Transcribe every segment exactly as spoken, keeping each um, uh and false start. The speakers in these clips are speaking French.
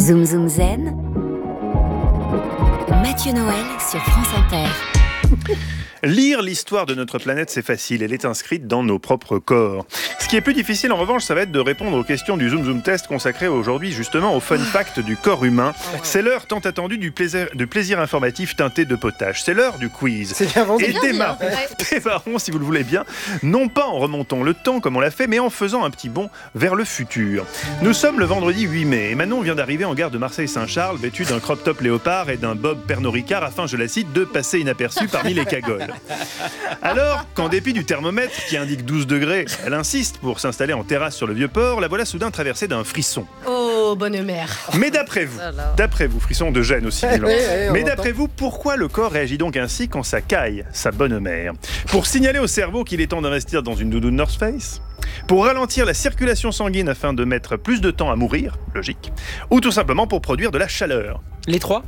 Zoom Zoom Zen, Mathieu Noël sur France Inter. Lire l'histoire de notre planète, c'est facile, elle est inscrite dans nos propres corps. Ce qui est plus difficile en revanche, ça va être de répondre aux questions du Zoom Zoom Test consacré aujourd'hui justement au fun fact du corps humain. C'est l'heure tant attendue du plaisir, du plaisir informatif teinté de potage. C'est l'heure du quiz. C'est bien vendu. Et démarrons, démarrons, si vous le voulez bien, non pas en remontant le temps comme on l'a fait, mais en faisant un petit bond vers le futur. Nous sommes le vendredi huit mai et Manon vient d'arriver en gare de Marseille-Saint-Charles vêtue d'un crop top léopard et d'un bob Pernod Ricard afin, je la cite, de passer inaperçue parmi les cagoles. Alors, qu'en dépit du thermomètre qui indique douze degrés, elle insiste pour s'installer en terrasse sur le Vieux-Port, la voilà soudain traversée d'un frisson. Oh, bonne mère. Mais d'après vous, d'après vous, frisson de gêne aussi, oui, oui, mais entend. d'après vous, pourquoi le corps réagit donc ainsi quand ça caille, sa bonne mère? Pour signaler au cerveau qu'il est temps d'investir dans une doudoune North Face? Pour ralentir la circulation sanguine afin de mettre plus de temps à mourir, logique, ou tout simplement pour produire de la chaleur? Les trois.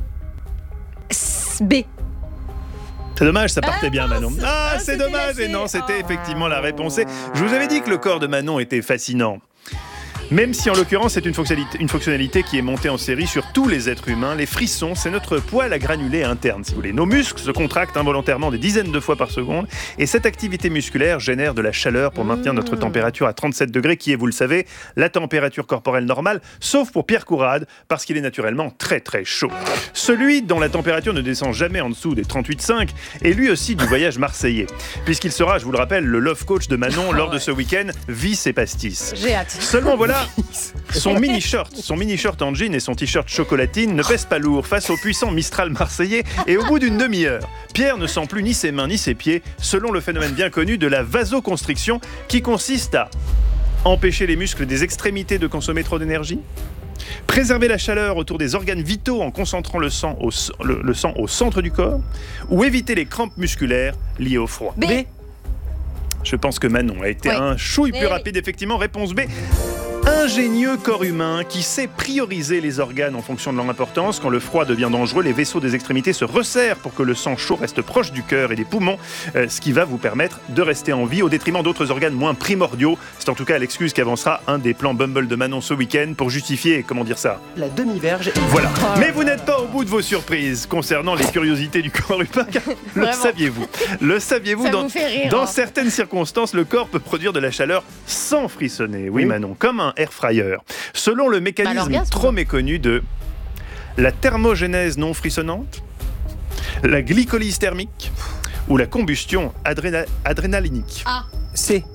B. C'est dommage, ça partait Ah bien, mince. Manon. Ah, Ah, c'est c'était dommage. la Et non, C. c'était Oh. effectivement la réponse. Et je vous avais dit que le corps de Manon était fascinant. Même si en l'occurrence c'est une fonctionnalité, une fonctionnalité qui est montée en série sur tous les êtres humains, les frissons, c'est notre poêle à granulés interne, si vous voulez. Nos muscles se contractent involontairement des dizaines de fois par seconde et cette activité musculaire génère de la chaleur pour maintenir notre température à trente-sept degrés, qui est, vous le savez, la température corporelle normale, sauf pour Pierre Courade, parce qu'il est naturellement très très chaud. Celui dont la température ne descend jamais en dessous des trente-huit virgule cinq est lui aussi du voyage marseillais, puisqu'il sera, je vous le rappelle, le love coach de Manon lors de ce week-end, Vice et Pastis. J'ai hâte. Seulement voilà, son mini-shirt, son mini-shirt en jean et son t-shirt chocolatine ne pèsent pas lourd face au puissant Mistral marseillais et au bout d'une demi-heure, Pierre ne sent plus ni ses mains ni ses pieds, selon le phénomène bien connu de la vasoconstriction qui consiste à empêcher les muscles des extrémités de consommer trop d'énergie, préserver la chaleur autour des organes vitaux en concentrant le sang au, le, le sang au centre du corps, ou éviter les crampes musculaires liées au froid. B. Je pense que Manon a été Ouais. un chouille plus Mais oui. rapide, effectivement. Réponse B. Ingénieux corps humain qui sait prioriser les organes en fonction de leur importance. Quand le froid devient dangereux, les vaisseaux des extrémités se resserrent pour que le sang chaud reste proche du cœur et des poumons, euh, ce qui va vous permettre de rester en vie au détriment d'autres organes moins primordiaux. C'est en tout cas l'excuse qu'avancera un des plans Bumble de Manon ce week-end pour justifier, comment dire ça, La demi-verge. voilà. Mais vous n'êtes pas au bout de vos surprises concernant les curiosités du corps humain, car le Vraiment. saviez-vous Le saviez-vous Ça dans, vous fait rire, dans hein. certaines circonstances, le corps peut produire de la chaleur sans frissonner. Oui, Oui. Manon, comme un air fryer. Selon le mécanisme l'orgasme. trop méconnu de la thermogénèse non frissonnante, la glycolyse thermique ou la combustion adréna- adrénalinique. A. C.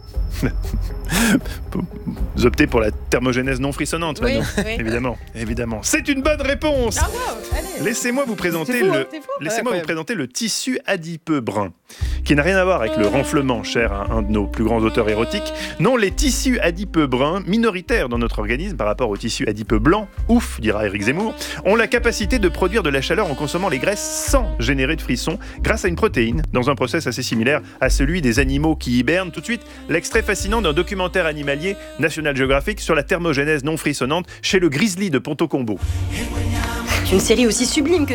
Vous optez pour la thermogénèse non frissonnante, Oui, Manon. oui. Évidemment, évidemment. C'est une bonne réponse. Ah wow, allez. Laissez-moi vous présenter C'est fou, le hein, c'est fou. laissez-moi Ouais, vous présenter le tissu adipeux brun, qui n'a rien à voir avec le renflement cher à un de nos plus grands auteurs érotiques. Non, les tissus adipeux bruns, minoritaires dans notre organisme par rapport aux tissus adipeux blancs, ouf, dira Éric Zemmour, ont la capacité de produire de la chaleur en consommant les graisses sans générer de frissons, grâce à une protéine, dans un process assez similaire à celui des animaux qui hibernent. Tout de suite, l'extrait fascinant d'un documentaire animalier National Geographic sur la thermogénèse non frissonnante chez le grizzly de Ponto Combo. Une série aussi sublime que